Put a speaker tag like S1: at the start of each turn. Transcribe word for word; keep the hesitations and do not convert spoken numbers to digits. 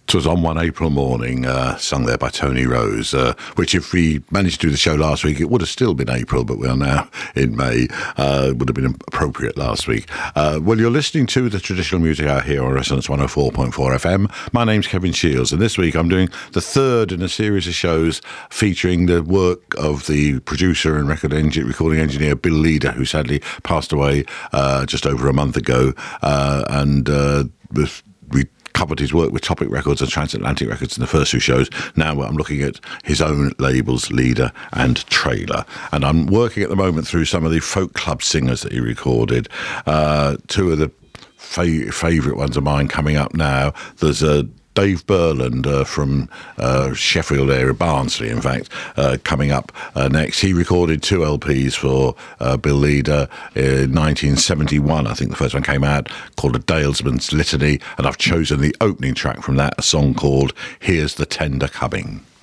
S1: 'Twas on one April morning, uh, sung there by Tony Rose, uh, which if we managed to do the show last week, it would have still been April, but we are now in May. Uh, it would have been appropriate last week. Uh, well, you're listening to the Traditional Music Hour here on Resonance one oh four point four F M. My name's Kevin Shields, and this week I'm doing the third in a series of shows featuring the work of the producer and record engine, recording engineer Bill Leader, who sadly passed away uh, just over a month ago. Uh, and uh, we covered his work with Topic Records and Transatlantic Records in the first two shows. Now I'm looking at his own labels, Leader and Trailer. And I'm working at the moment through some of the folk club singers that he recorded. Uh, two of the fa- favourite ones of mine coming up now. There's a Dave Burland uh, from uh, Sheffield area, Barnsley, in fact, uh, coming up uh, next. He recorded two L Ps for uh, Bill Leader in nineteen seventy-one. I think the first one came out, called A Dalesman's Litany, and I've chosen the opening track from that, a song called Here's the Tender Coming.